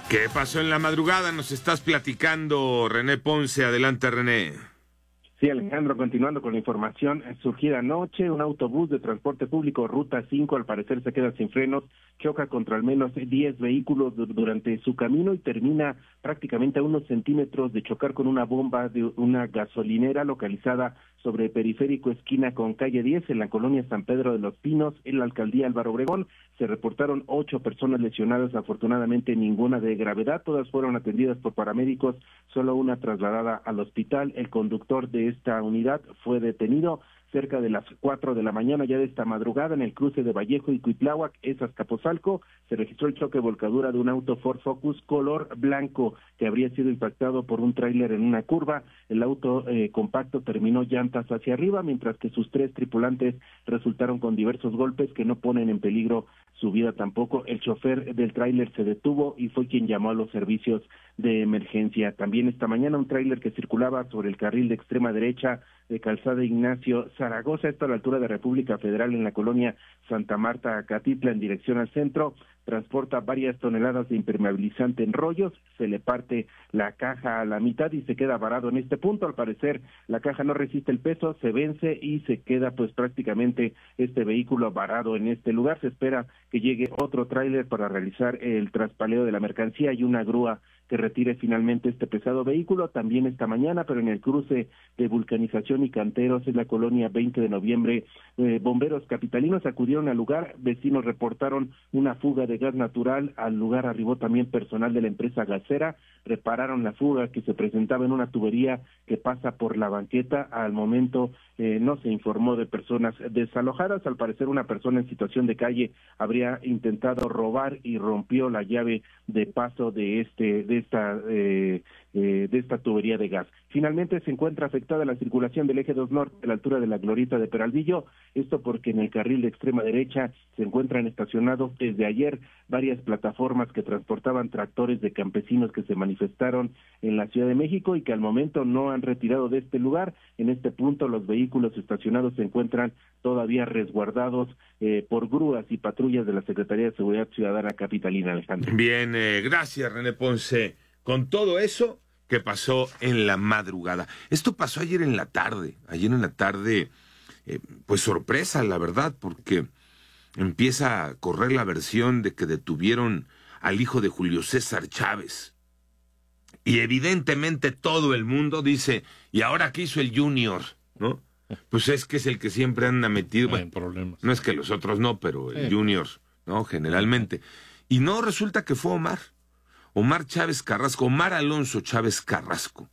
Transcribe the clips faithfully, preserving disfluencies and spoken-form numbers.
¿Qué pasó en la madrugada? Nos estás platicando, René Ponce. Adelante, René. Sí, Alejandro, continuando con la información surgida anoche, un autobús de transporte público Ruta cinco al parecer se queda sin frenos, choca contra al menos diez vehículos durante su camino y termina prácticamente a unos centímetros de chocar con una bomba de una gasolinera localizada sobre Periférico esquina con calle diez en la colonia San Pedro de los Pinos, en la alcaldía Álvaro Obregón. Se reportaron ocho personas lesionadas, afortunadamente ninguna de gravedad, todas fueron atendidas por paramédicos, solo una trasladada al hospital. El conductor de esta unidad fue detenido cerca de las cuatro de la mañana ya de esta madrugada en el cruce de Vallejo y Cuitláhuac, es Azcapotzalco. Se registró el choque volcadura de un auto Ford Focus color blanco que habría sido impactado por un tráiler en una curva. El auto eh, compacto terminó llantas hacia arriba, mientras que sus tres tripulantes resultaron con diversos golpes que no ponen en peligro su vida tampoco. El chofer del tráiler se detuvo y fue quien llamó a los servicios de emergencia. También esta mañana un tráiler que circulaba sobre el carril de extrema derecha de Calzada Ignacio Zaragoza, esto a la altura de República Federal en la colonia Santa Marta, Acatitla, en dirección al centro, transporta varias toneladas de impermeabilizante en rollos, se le parte la caja a la mitad y se queda varado en este punto. Al parecer la caja no resiste el peso, se vence y se queda pues prácticamente este vehículo varado en este lugar. Se espera que llegue otro tráiler para realizar el traspaleo de la mercancía y una grúa que retire finalmente este pesado vehículo. También esta mañana, pero en el cruce de Vulcanización y Canteros, en la colonia veinte de noviembre, eh, bomberos capitalinos acudieron al lugar, vecinos reportaron una fuga de gas natural, al lugar arribó también personal de la empresa gasera, repararon la fuga que se presentaba en una tubería que pasa por la banqueta. Al momento eh, no se informó de personas desalojadas. Al parecer una persona en situación de calle habría intentado robar y rompió la llave de paso de este de esta eh, eh, de esta tubería de gas. Finalmente se encuentra afectada la circulación del eje dos norte a la altura de la Glorieta de Peralvillo, esto porque en el carril de extrema derecha se encuentran estacionados desde ayer varias plataformas que transportaban tractores de campesinos que se manifestaron en la Ciudad de México y que al momento no han retirado de este lugar. En este punto los vehículos estacionados se encuentran todavía resguardados eh, por grúas y patrullas de la Secretaría de Seguridad Ciudadana capitalina, Alejandro. Bien, eh, gracias, René Ponce. Con todo eso que pasó en la madrugada. Esto pasó ayer en la tarde. Ayer en la tarde, eh, pues sorpresa, la verdad, porque empieza a correr la versión de que detuvieron al hijo de Julio César Chávez. Y evidentemente todo el mundo dice, ¿y ahora qué hizo el Junior? ¿No? Pues es que es el que siempre anda metido. No hay problemas. No es que los otros no, pero el Sí. Junior, ¿no? Generalmente. Y no, resulta que fue Omar. Omar Chávez Carrasco, Omar Alonso Chávez Carrasco.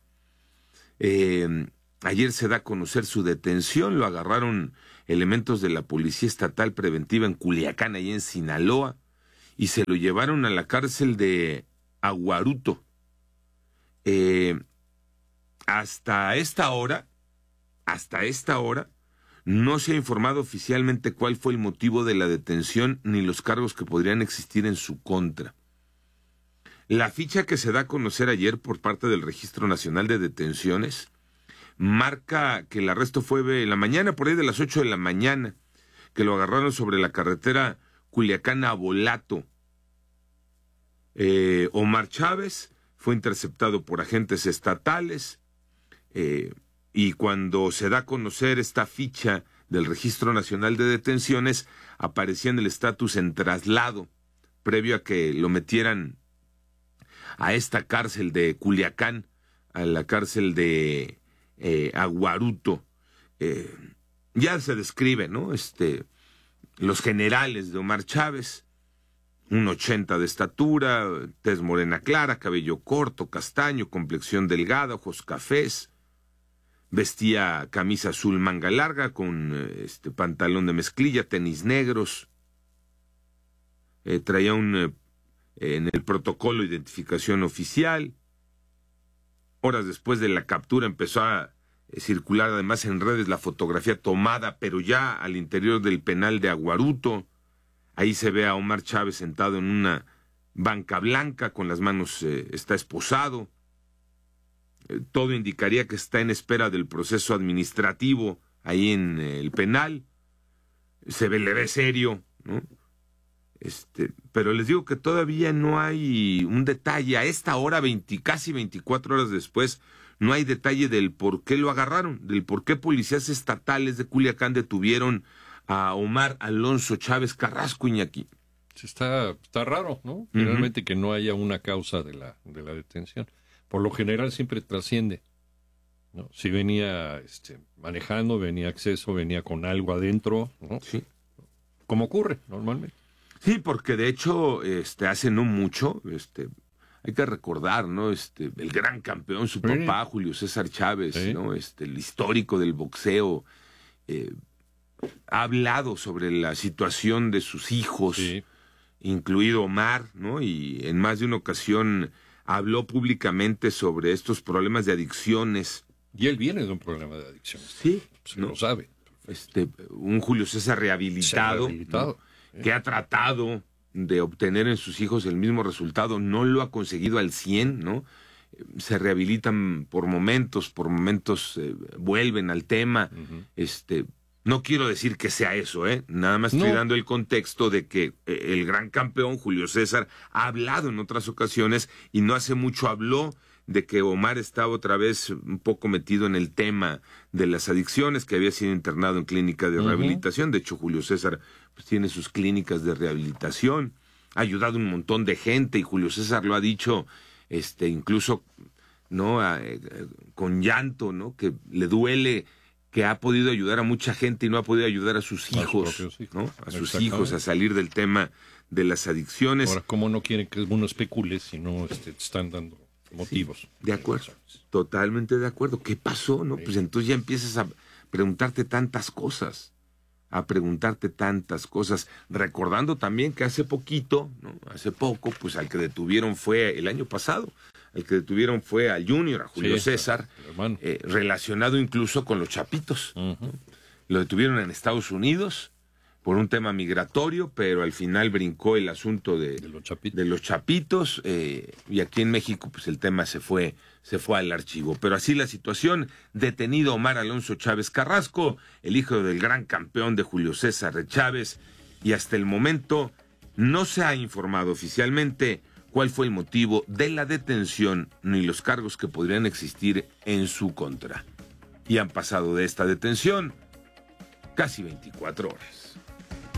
Eh, ayer se da a conocer su detención, lo agarraron elementos de la Policía Estatal Preventiva en Culiacán, allí en Sinaloa, y se lo llevaron a la cárcel de Aguaruto. Eh, hasta esta hora, hasta esta hora, no se ha informado oficialmente cuál fue el motivo de la detención ni los cargos que podrían existir en su contra. La ficha que se da a conocer ayer por parte del Registro Nacional de Detenciones marca que el arresto fue en la mañana, por ahí de las ocho de la mañana, que lo agarraron sobre la carretera Culiacán-Abolato. Eh, Omar Chávez fue interceptado por agentes estatales eh, y cuando se da a conocer esta ficha del Registro Nacional de Detenciones, aparecía en el estatus en traslado, previo a que lo metieran a esta cárcel de Culiacán, a la cárcel de eh, Aguaruto. Eh, ya se describe, ¿no? Este, los generales de Omar Chávez, un ochenta de estatura, tez morena clara, cabello corto, castaño, complexión delgada, ojos cafés, vestía camisa azul manga larga con este pantalón de mezclilla, tenis negros, eh, traía un eh, en el protocolo de identificación oficial. Horas después de la captura empezó a eh, circular además en redes la fotografía tomada, pero ya al interior del penal de Aguaruto. Ahí se ve a Omar Chávez sentado en una banca blanca, con las manos, eh, está esposado. Eh, todo indicaría que está en espera del proceso administrativo ahí en eh, el penal. Se ve, le ve serio, ¿no? Este, pero les digo que todavía no hay un detalle. A esta hora, veinte, casi veinticuatro horas después, no hay detalle del por qué lo agarraron, del por qué policías estatales de Culiacán detuvieron a Omar Alonso Chávez Carrasco, Iñaki. Sí, está, está raro, ¿no? Realmente uh-huh. que no haya una causa de la, de la detención. Por lo general siempre trasciende, ¿no? Si venía este, manejando, venía acceso, venía con algo adentro, ¿no? Sí. Como ocurre normalmente. Sí, porque de hecho, este, hace no mucho, este, hay que recordar, ¿no? Este, el gran campeón, su sí. papá, Julio César Chávez, sí. ¿no? Este, el histórico del boxeo, eh, ha hablado sobre la situación de sus hijos, sí. incluido Omar, ¿no? Y en más de una ocasión habló públicamente sobre estos problemas de adicciones. Y él viene de un problema de adicciones. Sí. Se ¿no? lo sabe. Este, un Julio César rehabilitado, rehabilitado. ¿no? que ha tratado de obtener en sus hijos el mismo resultado, no lo ha conseguido al cien, ¿no? Se rehabilitan por momentos, por momentos eh, vuelven al tema. Uh-huh. Este, no quiero decir que sea eso, ¿eh? Nada más estoy no. dando el contexto de que eh, el gran campeón Julio César ha hablado en otras ocasiones y no hace mucho habló de que Omar estaba otra vez un poco metido en el tema de las adicciones, que había sido internado en clínica de uh-huh. rehabilitación. De hecho, Julio César pues, tiene sus clínicas de rehabilitación, ha ayudado a un montón de gente y Julio César lo ha dicho, este, incluso, ¿no? A, eh, con llanto, ¿no? Que le duele que ha podido ayudar a mucha gente y no ha podido ayudar a sus hijos, a, hijos, ¿no? A sus hijos a salir del tema de las adicciones. Ahora, ¿cómo no quieren que uno especule si no este, te están dando motivos? Sí, de acuerdo, totalmente de acuerdo. ¿Qué pasó, no? Sí. Pues entonces ya empiezas a preguntarte tantas cosas, a preguntarte tantas cosas, recordando también que hace poquito, ¿no? Hace poco, pues al que detuvieron fue el año pasado, el que detuvieron fue al Junior, a Julio sí, César, eh, relacionado incluso con los Chapitos. Uh-huh. ¿no? Lo detuvieron en Estados Unidos por un tema migratorio, pero al final brincó el asunto de, de los Chapitos, de los chapitos eh, y aquí en México pues el tema se fue, se fue al archivo. Pero así la situación, detenido Omar Alonso Chávez Carrasco, el hijo del gran campeón de Julio César Chávez, y hasta el momento no se ha informado oficialmente cuál fue el motivo de la detención ni los cargos que podrían existir en su contra. Y han pasado de esta detención casi veinticuatro horas.